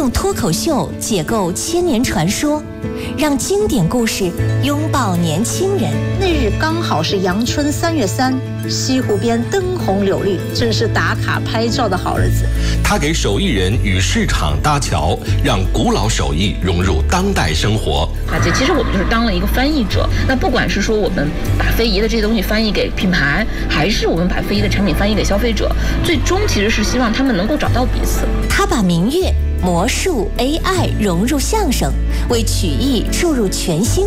用脱口秀解构千年传说，让经典故事拥抱年轻人。 那日刚好是阳春3月3，西湖边灯红柳绿，正是打卡拍照的好日子。 他给手艺人与市场搭桥，让古老手艺融入当代生活。 其实我们就是当了一个翻译者。那不管是说我们把非遗的这些东西翻译给品牌，还是我们把非遗的产品翻译给消费者，最终其实是希望他们能够找到彼此。 他把民乐、魔术、AI 融入相声，为曲艺注入全新